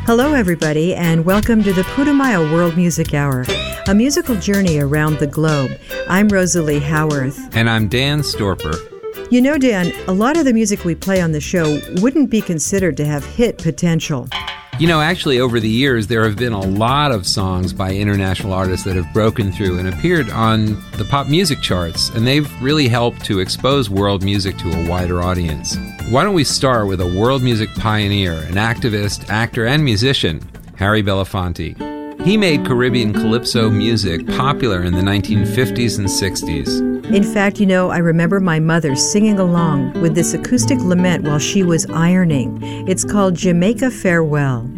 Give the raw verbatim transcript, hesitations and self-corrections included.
Hello, everybody, and welcome to the Putumayo World Music Hour, a musical journey around the globe. I'm Rosalie Howarth. And I'm Dan Storper. You know, Dan, a lot of the music we play on the show wouldn't be considered to have hit potential. You know, actually, over the years, there have been a lot of songs by international artists that have broken through and appeared on the pop music charts, and they've really helped to expose world music to a wider audience. Why don't we start with a world music pioneer, an activist, actor, and musician, Harry Belafonte. He made Caribbean calypso music popular in the nineteen fifties and sixties. In fact, you know, I remember my mother singing along with this acoustic lament while she was ironing. It's called Jamaica Farewell.